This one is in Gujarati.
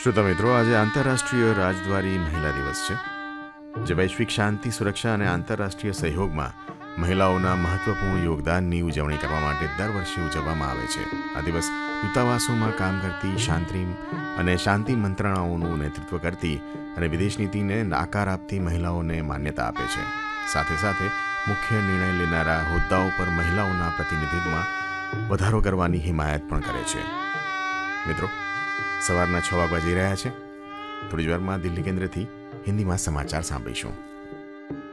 શ્રોતા મિત્રો, આજે આંતરરાષ્ટ્રીય રાજદ્વારી મહિલા દિવસ છે, જે વૈશ્વિક શાંતિ, સુરક્ષા અને આંતરરાષ્ટ્રીય સહયોગમાં મહિલાઓના મહત્વપૂર્ણ યોગદાનની ઉજવણી કરવા માટે દર વર્ષે ઉજવવામાં આવે છે. આ દિવસ દૂતાવાસોમાં કામ કરતી, શાંતિ મંત્રણાઓનું નેતૃત્વ કરતી અને વિદેશ નીતિને આકાર આપતી મહિલાઓને માન્યતા આપે છે. સાથે સાથે મુખ્ય નિર્ણય લેનારા હોદ્દાઓ પર મહિલાઓના પ્રતિનિધિત્વમાં વધારો કરવાની હિમાયત પણ કરે છે. મિત્રો, સવારના 6 વાગવા જઈ રહ્યા છે. થોડી જ વારમાં દિલ્હી કેન્દ્રથી હિન્દીમાં સમાચાર સાંભળીશું.